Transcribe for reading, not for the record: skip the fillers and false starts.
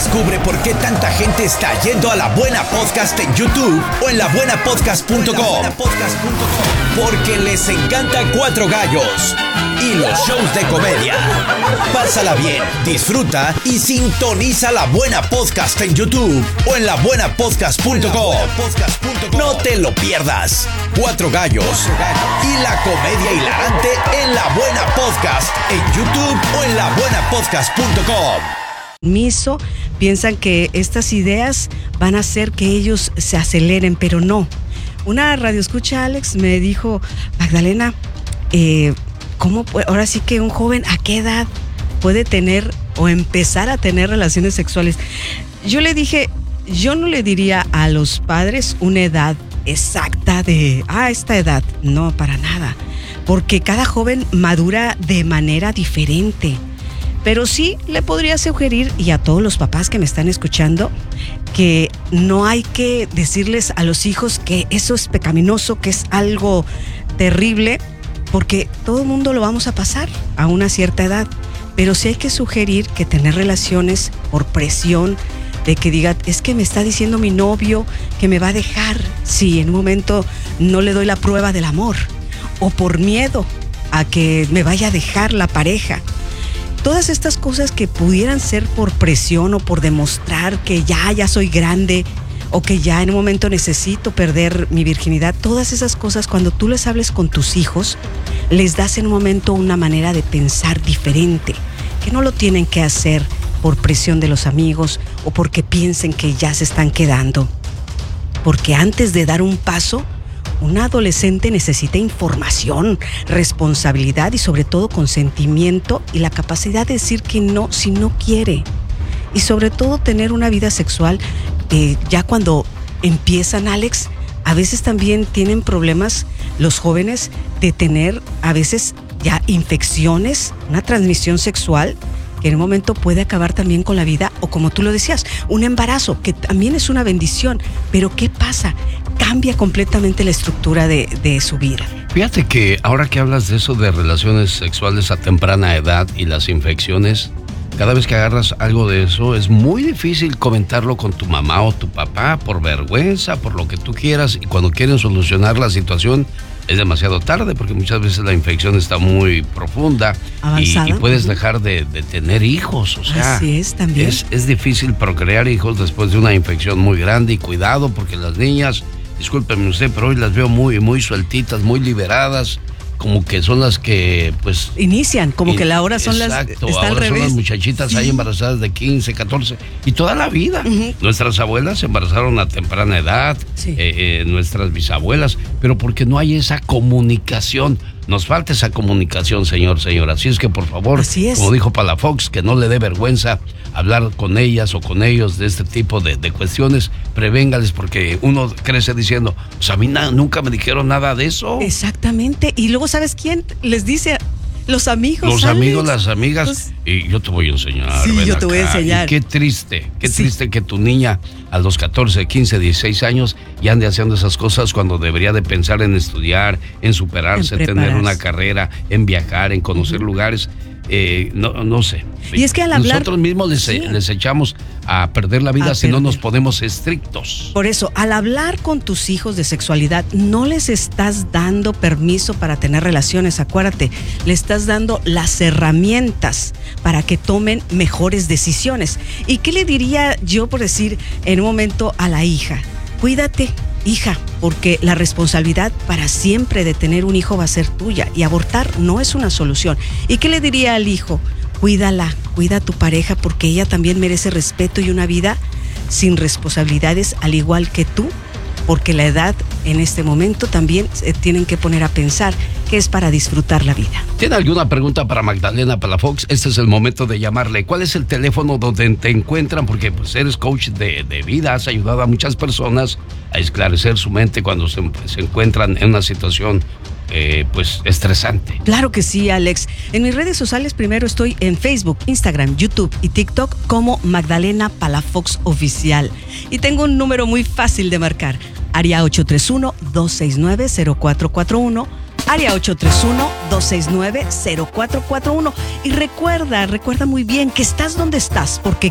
Descubre por qué tanta gente está yendo a La Buena Podcast en YouTube o en labuenapodcast.com. Porque les encanta Cuatro Gallos y los shows de comedia. Pásala bien, disfruta y sintoniza La Buena Podcast en YouTube o en labuenapodcast.com. No te lo pierdas. Cuatro Gallos y la comedia hilarante en La Buena Podcast en YouTube o en labuenapodcast.com. Piensan que estas ideas van a hacer que ellos se aceleren, pero no. Una radioescucha, Alex, me dijo, Magdalena, ¿cómo ahora sí que un joven a qué edad puede tener o empezar a tener relaciones sexuales? Yo le dije, yo no le diría a los padres una edad exacta de, esta edad, no, para nada, porque cada joven madura de manera diferente. Pero sí le podría sugerir, y a todos los papás que me están escuchando, que no hay que decirles a los hijos que eso es pecaminoso, que es algo terrible, porque todo el mundo lo vamos a pasar a una cierta edad. Pero sí hay que sugerir que tener relaciones por presión, de que diga, es que me está diciendo mi novio que me va a dejar si en un momento no le doy la prueba del amor, o por miedo a que me vaya a dejar la pareja. Todas estas cosas que pudieran ser por presión o por demostrar que ya soy grande o que ya en un momento necesito perder mi virginidad, todas esas cosas, cuando tú les hables con tus hijos, les das en un momento una manera de pensar diferente, que no lo tienen que hacer por presión de los amigos o porque piensen que ya se están quedando. Porque antes de dar un paso, un adolescente necesita información, responsabilidad y sobre todo consentimiento y la capacidad de decir que no si no quiere. Y sobre todo tener una vida sexual, ya cuando empiezan, Alex, a veces también tienen problemas los jóvenes de tener a veces ya infecciones, una transmisión sexual que en un momento puede acabar también con la vida, o como tú lo decías, un embarazo, que también es una bendición. Pero ¿qué pasa? Cambia completamente la estructura de su vida. Fíjate que ahora que hablas de eso de relaciones sexuales a temprana edad y las infecciones, cada vez que agarras algo de eso es muy difícil comentarlo con tu mamá o tu papá por vergüenza, por lo que tú quieras, y cuando quieren solucionar la situación es demasiado tarde porque muchas veces la infección está muy profunda y puedes dejar de tener hijos. O sea, así es, también. Es difícil procrear hijos después de una infección muy grande, y cuidado porque las niñas, discúlpeme usted, pero hoy las veo muy sueltitas, muy liberadas, como que son las que pues inician, como que ahora son exacto, está ahora al revés. Son las muchachitas ahí embarazadas de 15, 14 y toda la vida. Nuestras abuelas se embarazaron a temprana edad, nuestras bisabuelas, pero porque no hay esa comunicación. Nos falta esa comunicación, señora. Así es que, por favor, como dijo Palafox, que no le dé vergüenza hablar con ellas o con ellos de este tipo de cuestiones. Prevéngales, porque uno crece diciendo, pues a mí nunca me dijeron nada de eso. Exactamente. Y luego, ¿sabes quién les dice? Los amigos. Los Alex. amigos, las amigas. Pues, y yo te voy a enseñar. Sí, yo te voy a enseñar. Y qué triste que tu niña a los 14, 15, 16 años ya ande haciendo esas cosas cuando debería de pensar en estudiar, en superarse, en tener una carrera, en viajar, en conocer lugares. No sé. Y es que al hablar, nosotros mismos les echamos a perder la vida si no nos ponemos estrictos. Por eso, al hablar con tus hijos de sexualidad, no les estás dando permiso para tener relaciones, acuérdate, le estás dando las herramientas para que tomen mejores decisiones. ¿Y qué le diría yo, por decir, en un momento a la hija? Cuídate, hija, porque la responsabilidad para siempre de tener un hijo va a ser tuya, y abortar no es una solución. ¿Y qué le diría al hijo? Cuídala, cuida a tu pareja, porque ella también merece respeto y una vida sin responsabilidades, al igual que tú, porque la edad en este momento también se tienen que poner a pensar que es para disfrutar la vida. ¿Tiene alguna pregunta para Magdalena Palafox? Este es el momento de llamarle. ¿Cuál es el teléfono donde te encuentran? Porque pues eres coach de vida, has ayudado a muchas personas a esclarecer su mente cuando se encuentran en una situación pues estresante. Claro que sí, Alex. En mis redes sociales primero estoy en Facebook, Instagram, YouTube y TikTok como Magdalena Palafox Oficial. Y tengo un número muy fácil de marcar, área 831-269-0441, área 831-269-0441. Y recuerda muy bien que estás donde estás porque